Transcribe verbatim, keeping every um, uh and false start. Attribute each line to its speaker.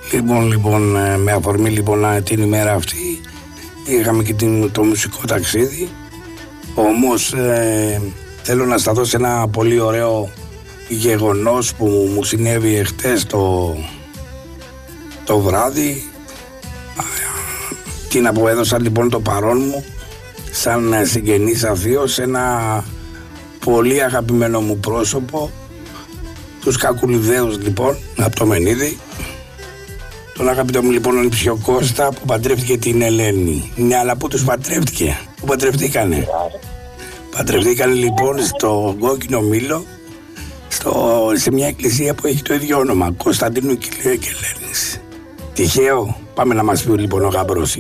Speaker 1: Λοιπόν, λοιπόν, με αφορμή λοιπόν την ημέρα αυτή είχαμε και την, το μουσικό ταξίδι. Όμως ε, θέλω να σταθώ σε ένα πολύ ωραίο γεγονός που μου συνέβη εχθές το, το βράδυ. Τι να πω, έδωσα λοιπόν το παρόν μου σαν συγγενής αθείος σε ένα πολύ αγαπημένο μου πρόσωπο, τους Κακουλιδαίους λοιπόν, από το Μενίδη. Τον αγαπητό μου λοιπόν τον Ψιο Κώστα που παντρεύτηκε την Ελένη. Ναι, αλλά πού τους παντρεύτηκε, πού παντρευτήκανε? Παντρευτήκανε λοιπόν στο Κόκκινο Μήλο, στο, σε μια εκκλησία που έχει το ίδιο όνομα, Κωνσταντίνου Κιλίου και Ελένης. Τυχαίο? Πάμε να μας πει λοιπόν ο γαμπρός.